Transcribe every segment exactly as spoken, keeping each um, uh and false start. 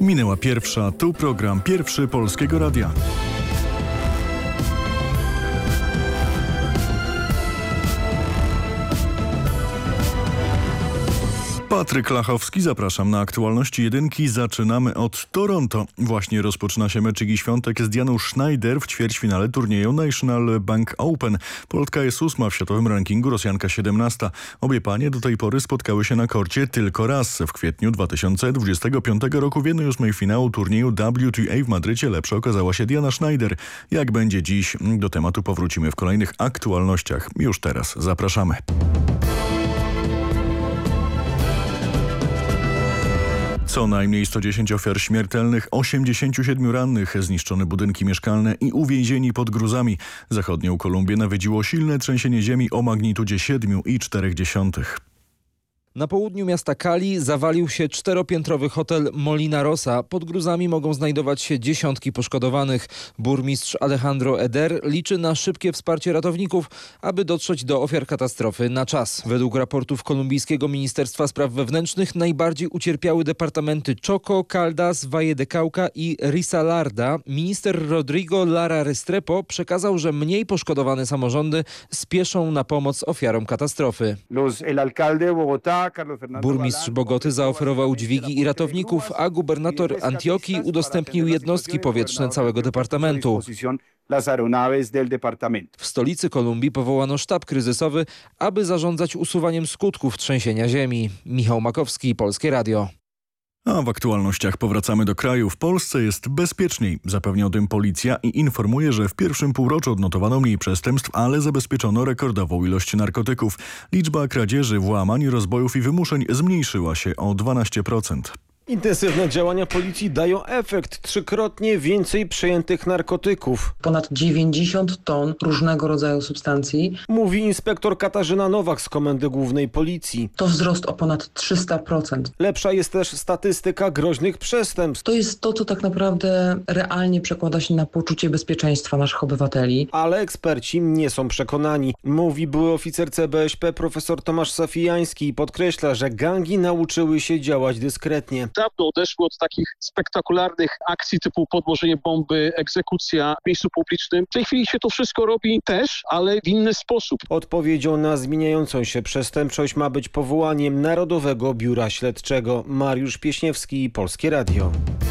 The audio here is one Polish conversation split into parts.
Minęła pierwsza, tu program Pierwszy Polskiego Radia. Patryk Lachowski, zapraszam na aktualności jedynki. Zaczynamy od Toronto. Właśnie rozpoczyna się mecz Igi Świątek z Dianą Schneider w ćwierćfinale turnieju National Bank Open. Polka jest ósma w światowym rankingu, Rosjanka siedemnasta. Obie panie do tej pory spotkały się na korcie tylko raz. W kwietniu dwa tysiące dwudziestego piątego roku w jednej ósmej finału turnieju W T A w Madrycie lepsza okazała się Diana Schneider. Jak będzie dziś? Do tematu powrócimy w kolejnych aktualnościach. Już teraz zapraszamy. Co najmniej sto dziesięć ofiar śmiertelnych, osiemdziesięciu siedmiu rannych, zniszczone budynki mieszkalne i uwięzieni pod gruzami. Zachodnią Kolumbię nawiedziło silne trzęsienie ziemi o magnitudzie siedem i cztery dziesiątych. Na południu miasta Cali zawalił się czteropiętrowy hotel Molina Rosa. Pod gruzami mogą znajdować się dziesiątki poszkodowanych. Burmistrz Alejandro Eder liczy na szybkie wsparcie ratowników, aby dotrzeć do ofiar katastrofy na czas. Według raportów kolumbijskiego Ministerstwa Spraw Wewnętrznych najbardziej ucierpiały departamenty Chocó, Caldas, Valle de Cauca i Risaralda. Minister Rodrigo Lara Restrepo przekazał, że mniej poszkodowane samorządy spieszą na pomoc ofiarom katastrofy. Los, el alcalde de Bogotá Burmistrz Bogoty zaoferował dźwigi i ratowników, a gubernator Antioquii udostępnił jednostki powietrzne całego departamentu. W stolicy Kolumbii powołano sztab kryzysowy, aby zarządzać usuwaniem skutków trzęsienia ziemi. Michał Makowski, Polskie Radio. A w aktualnościach powracamy do kraju. W Polsce jest bezpieczniej, zapewnia o tym policja i informuje, że w pierwszym półroczu odnotowano mniej przestępstw, ale zabezpieczono rekordową ilość narkotyków. Liczba kradzieży, włamań, rozbojów i wymuszeń zmniejszyła się o dwanaście procent. Intensywne działania policji dają efekt. Trzykrotnie więcej przejętych narkotyków. Ponad dziewięćdziesiąt ton różnego rodzaju substancji. Mówi inspektor Katarzyna Nowak z Komendy Głównej Policji. To wzrost o ponad trzysta procent. Lepsza jest też statystyka groźnych przestępstw. To jest to, co tak naprawdę realnie przekłada się na poczucie bezpieczeństwa naszych obywateli. Ale eksperci nie są przekonani. Mówi były oficer C B S P profesor Tomasz Safijański i podkreśla, że gangi nauczyły się działać dyskretnie. Dawno odeszły od takich spektakularnych akcji typu podłożenie bomby, egzekucja w miejscu publicznym. W tej chwili się to wszystko robi też, ale w inny sposób. Odpowiedzią na zmieniającą się przestępczość ma być powołaniem Narodowego Biura Śledczego. Mariusz Pieśniewski, Polskie Radio.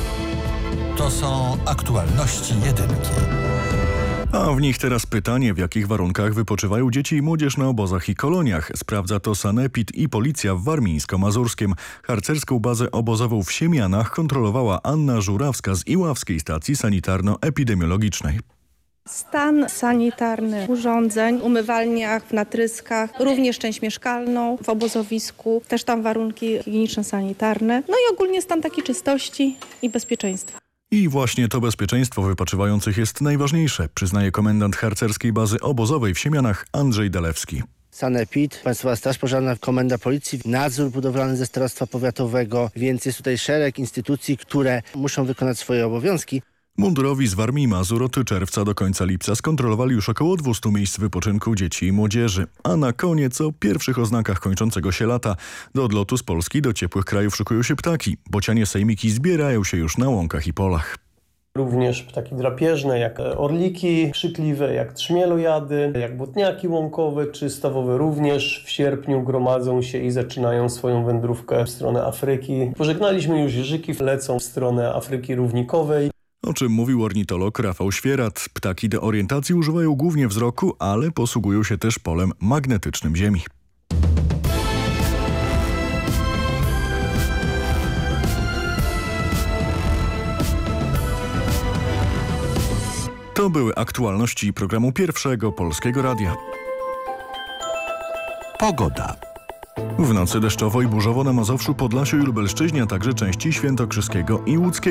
To są aktualności jedynki. A w nich teraz pytanie, w jakich warunkach wypoczywają dzieci i młodzież na obozach i koloniach. Sprawdza to Sanepid i policja w Warmińsko-Mazurskiem. Harcerską bazę obozową w Siemianach kontrolowała Anna Żurawska z Iławskiej Stacji Sanitarno-Epidemiologicznej. Stan sanitarny urządzeń, umywalniach, w natryskach, również część mieszkalną w obozowisku, też tam warunki higieniczno-sanitarne, no i ogólnie stan takiej czystości i bezpieczeństwa. I właśnie to bezpieczeństwo wypoczywających jest najważniejsze, przyznaje komendant harcerskiej bazy obozowej w Siemianach Andrzej Dalewski. Sanepid, Państwowa Straż Pożarna, Komenda Policji, nadzór budowlany ze Starostwa Powiatowego, więc jest tutaj szereg instytucji, które muszą wykonać swoje obowiązki. Mundurowi z Warmii i Mazur od czerwca do końca lipca skontrolowali już około dwieście miejsc wypoczynku dzieci i młodzieży. A na koniec o pierwszych oznakach kończącego się lata. Do odlotu z Polski do ciepłych krajów szykują się ptaki. Bocianie sejmiki zbierają się już na łąkach i polach. Również ptaki drapieżne, jak orliki krzykliwe, jak trzmielojady, jak błotniaki łąkowe czy stawowe również w sierpniu gromadzą się i zaczynają swoją wędrówkę w stronę Afryki. Pożegnaliśmy już jeżyki, lecą w stronę Afryki równikowej. O czym mówił ornitolog Rafał Świerat. Ptaki do orientacji używają głównie wzroku, ale posługują się też polem magnetycznym Ziemi. To były aktualności programu Pierwszego Polskiego Radia. Pogoda. W nocy deszczowo i burzowo na Mazowszu, Podlasiu i Lubelszczyźnie, a także części Świętokrzyskiego i Łódzkiego.